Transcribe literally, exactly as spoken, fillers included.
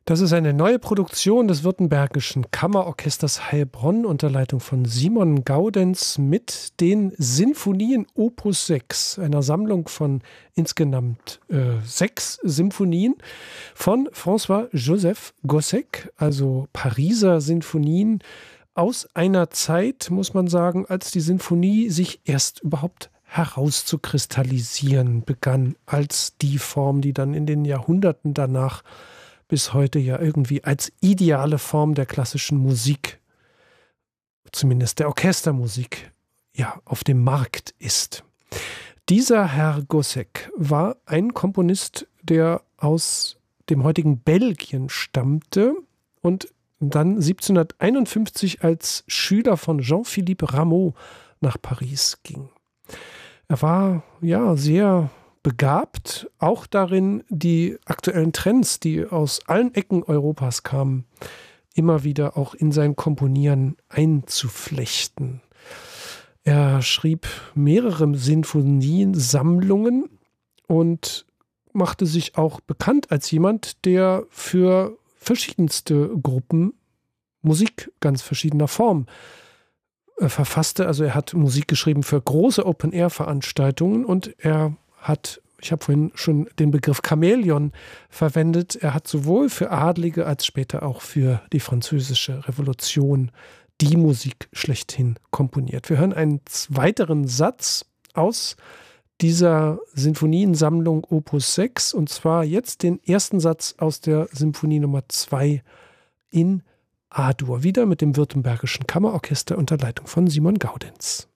Das ist eine neue Produktion des Württembergischen Kammerorchesters Heilbronn unter Leitung von Simon Gaudenz mit den Sinfonien Opus sechs, einer Sammlung von insgesamt äh, sechs Symphonien von François-Joseph Gossec, also Pariser Sinfonien aus einer Zeit, muss man sagen, als die Sinfonie sich erst überhaupt herauszukristallisieren begann, als die Form, die dann in den Jahrhunderten danach bis heute ja irgendwie als ideale Form der klassischen Musik, zumindest der Orchestermusik, ja, auf dem Markt ist. Dieser Herr Gossec war ein Komponist, der aus dem heutigen Belgien stammte und dann siebzehnhunderteinundfünfzig als Schüler von Jean-Philippe Rameau nach Paris ging. Er war ja sehr begabt, auch darin, die aktuellen Trends, die aus allen Ecken Europas kamen, immer wieder auch in sein Komponieren einzuflechten. Er schrieb mehrere Sinfoniensammlungen und machte sich auch bekannt als jemand, der für verschiedenste Gruppen Musik ganz verschiedener Form äh, verfasste. Also er hat Musik geschrieben für große Open-Air-Veranstaltungen und er hat, ich habe vorhin schon den Begriff Chamäleon verwendet, er hat sowohl für Adlige als später auch für die Französische Revolution die Musik schlechthin komponiert. Wir hören einen weiteren Satz aus dieser Sinfoniensammlung Opus sechs und zwar jetzt den ersten Satz aus der Symphonie Nummer zwei in A-Dur, wieder mit dem Württembergischen Kammerorchester unter Leitung von Simon Gaudenz.